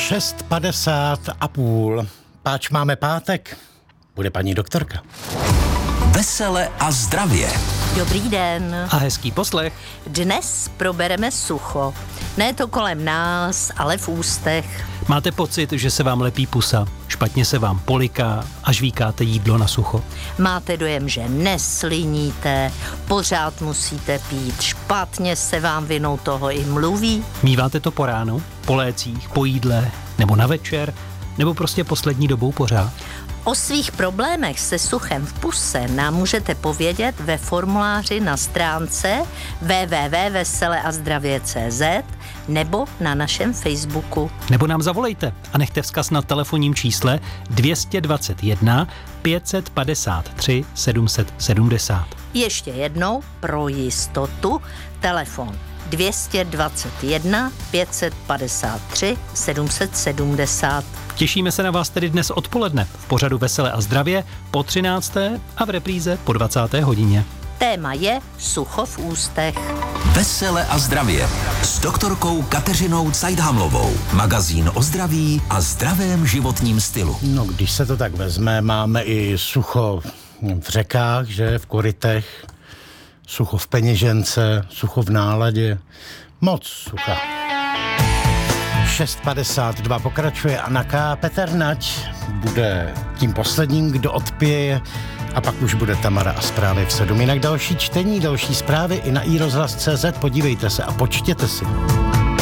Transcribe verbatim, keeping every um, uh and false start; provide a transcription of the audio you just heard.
šest padesát a půl. Páč máme pátek, bude paní doktorka. Vesele a zdravě. Dobrý den. A hezký poslech. Dnes probereme sucho. Ne to kolem nás, ale v ústech. Máte pocit, že se vám lepí pusa, špatně se vám poliká a žvíkáte jídlo na sucho? Máte dojem, že nesliníte, pořád musíte pít, špatně se vám vinou toho i mluví? Míváte to po ránu, po lécích, po jídle, nebo na večer, nebo prostě poslední dobou pořád? O svých problémech se suchem v puse nám můžete povědět ve formuláři na stránce w w w tečka vesele a zdravě tečka c z nebo na našem Facebooku. Nebo nám zavolejte a nechte vzkaz na telefonním čísle dvě stě dvacet jedna pět set padesát tři sedm set sedmdesát. Ještě jednou pro jistotu telefon dvě stě dvacet jedna pět set padesát tři sedm set sedmdesát. Těšíme se na vás tedy dnes odpoledne v pořadu Vesele a zdravě po třinácté a v repríze po dvacáté hodině. Téma je sucho v ústech. Vesele a zdravě s doktorkou Kateřinou Cajdhamlovou. Magazín o zdraví a zdravém životním stylu. No, když se to tak vezme, máme i sucho v řekách, že, v korytech, sucho v peněžence, sucho v náladě. Moc sucha. šest padesát dva pokračuje Anna K. Petr Nať bude tím posledním, kdo odpěje, a pak už bude Tamara a zprávy v sedm. Jinak další čtení, další zprávy i na i rozhlas tečka cé zet. Podívejte se a počtěte si.